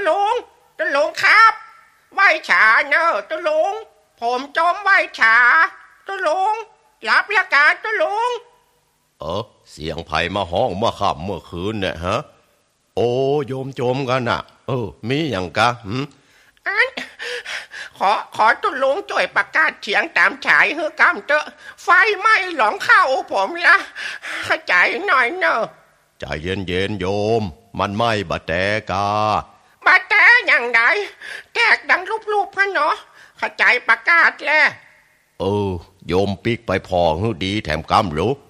ตุลุงครับไหว้ฉาเนอะตุลุงผมจมไหว้ฉาตุลุงรับราชการตุลุงเสียงไผ่มาห้องเมื่อค่ำเมื่อคืนเนี่ยฮะโอ้โยมจมกันน่ะมีอย่างกะอันขอตุลุงช่วยประกาศเสียงตามฉายเฮือกำเตอะไฟไหม้หลงเข้าผมละเข้าใจหน่อยเนอะใจเย็นๆโยมมันไหม้บะแตกาบาแต่อย่างไรแตกดังรูปๆพะเนาะเข้าใจประกาศแล้วโยมปิกไปพอหื้อดีแถมกำหรือ